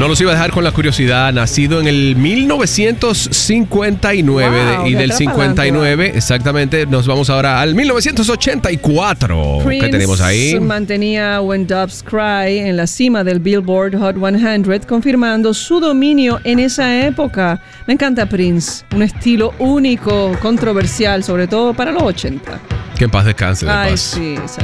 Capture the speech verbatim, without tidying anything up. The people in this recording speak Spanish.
No los iba a dejar con la curiosidad. Nacido en el mil novecientos cincuenta y nueve Wow, y de del atrás cincuenta y nueve, para adelante, exactamente, nos vamos ahora al mil novecientos ochenta y cuatro. Prince ¿Qué tenemos ahí? mantenía When Doves Cry en la cima del Billboard Hot cien, confirmando su dominio en esa época. Me encanta Prince, un estilo único, controversial, sobre todo para los ochenta. Que en paz descanse, de Ay, paz. sí, esa